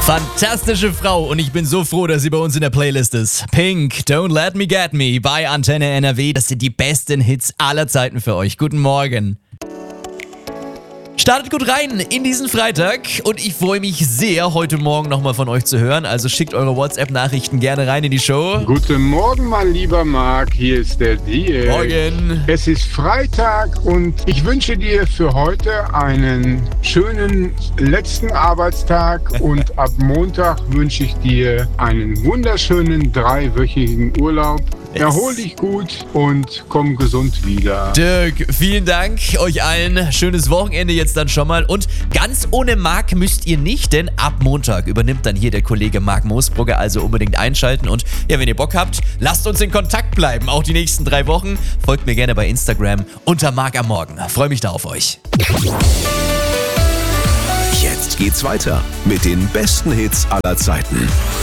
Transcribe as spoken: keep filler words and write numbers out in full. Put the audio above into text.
Fantastische Frau und ich bin so froh, dass sie bei uns in der Playlist ist. Pink, Don't Let Me Get Me bei Antenne N R W. Das sind die besten Hits aller Zeiten für euch. Guten Morgen. Startet gut rein in diesen Freitag und ich freue mich sehr, heute Morgen nochmal von euch zu hören. Also schickt eure WhatsApp-Nachrichten gerne rein in die Show. Guten Morgen, mein lieber Marc, hier ist der Dirk. Morgen. Es ist Freitag und ich wünsche dir für heute einen schönen letzten Arbeitstag und ab Montag wünsche ich dir einen wunderschönen dreiwöchigen Urlaub. Erhol dich gut und komm gesund wieder. Dirk, vielen Dank euch allen. Schönes Wochenende jetzt dann schon mal. Und ganz ohne Marc müsst ihr nicht, denn ab Montag übernimmt dann hier der Kollege Marc Moosbrugger. Also unbedingt einschalten. Und ja, wenn ihr Bock habt, lasst uns in Kontakt bleiben. Auch die nächsten drei Wochen. Folgt mir gerne bei Instagram unter Marc am Morgen. Freue mich da auf euch. Jetzt geht's weiter mit den besten Hits aller Zeiten.